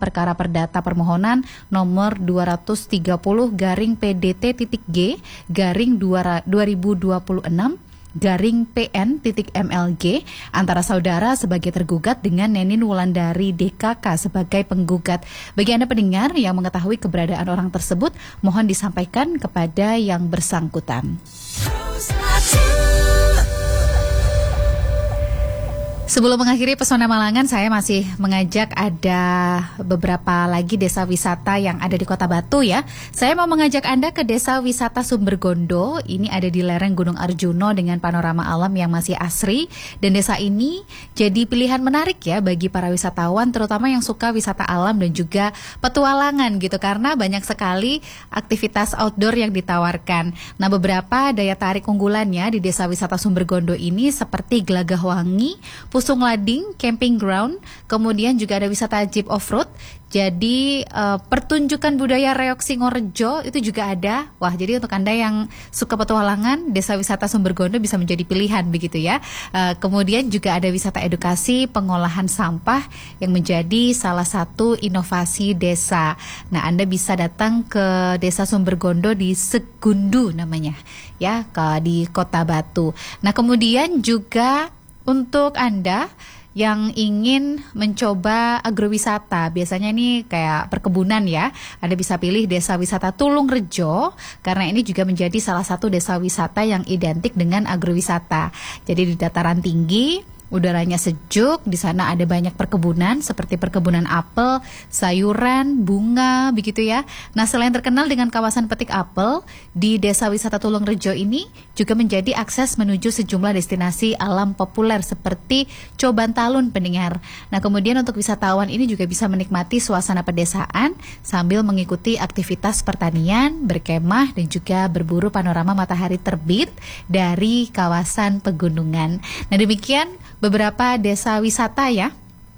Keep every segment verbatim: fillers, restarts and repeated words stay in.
perkara perdata permohonan nomor dua ratus tiga puluh garing P D T titik G garing dua ribu dua puluh enam garing P N titik M L G antara saudara sebagai tergugat dengan Nenin Wulandari D K K sebagai penggugat. Bagi Anda pendengar yang mengetahui keberadaan orang tersebut, mohon disampaikan kepada yang bersangkutan. Sebelum mengakhiri Pesona Malangan, saya masih mengajak ada beberapa lagi desa wisata yang ada di Kota Batu ya. Saya mau mengajak Anda ke Desa Wisata Sumbergondo. Ini ada di lereng Gunung Arjuno dengan panorama alam yang masih asri. Dan desa ini jadi pilihan menarik ya bagi para wisatawan, terutama yang suka wisata alam dan juga petualangan gitu. Karena banyak sekali aktivitas outdoor yang ditawarkan. Nah, beberapa daya tarik unggulannya di Desa Wisata Sumbergondo ini seperti Gelagah Wangi, Pusung Lading, camping ground, kemudian juga ada wisata jeep off-road. Jadi uh, pertunjukan budaya Reok Singorejo itu juga ada. Wah, jadi untuk Anda yang suka petualangan, Desa Wisata Sumbergondo bisa menjadi pilihan begitu ya. Uh, kemudian juga ada wisata edukasi pengolahan sampah yang menjadi salah satu inovasi desa. Nah, Anda bisa datang ke Desa Sumbergondo di Segundu namanya ya, ke di Kota Batu. Nah, kemudian juga untuk Anda yang ingin mencoba agrowisata, biasanya ini kayak perkebunan ya, Anda bisa pilih Desa Wisata Tulung Rejo, karena ini juga menjadi salah satu desa wisata yang identik dengan agrowisata. Jadi di dataran tinggi, udaranya sejuk, di sana ada banyak perkebunan seperti perkebunan apel, sayuran, bunga, begitu ya. Nah, selain terkenal dengan kawasan petik apel, di Desa Wisata Tulung Rejo ini juga menjadi akses menuju sejumlah destinasi alam populer seperti Coban Talun pendengar. Nah, kemudian untuk wisatawan ini juga bisa menikmati suasana pedesaan sambil mengikuti aktivitas pertanian, berkemah, dan juga berburu panorama matahari terbit dari kawasan pegunungan. Nah, demikian beberapa desa wisata ya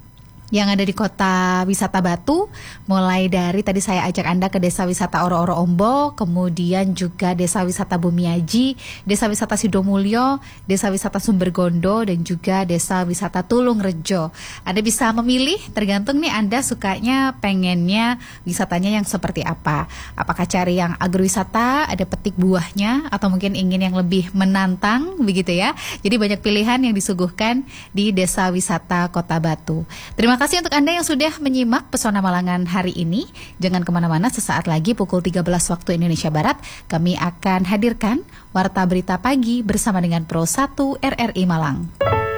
yang ada di Kota Wisata Batu, mulai dari tadi saya ajak Anda ke Desa Wisata Oro-Oro Ombo, kemudian juga Desa Wisata Bumiaji, Desa Wisata Sidomulyo, Desa Wisata Sumbergondo, dan juga Desa Wisata Tulung Rejo. Anda bisa memilih, tergantung nih Anda sukanya, pengennya wisatanya yang seperti apa. Apakah cari yang agrowisata, ada petik buahnya, atau mungkin ingin yang lebih menantang, begitu ya. Jadi banyak pilihan yang disuguhkan di Desa Wisata Kota Batu. Terima Terima kasih untuk Anda yang sudah menyimak Pesona Malangan hari ini. Jangan kemana-mana, sesaat lagi pukul tiga belas waktu Indonesia Barat kami akan hadirkan Warta Berita Pagi bersama dengan Pro satu R R I Malang.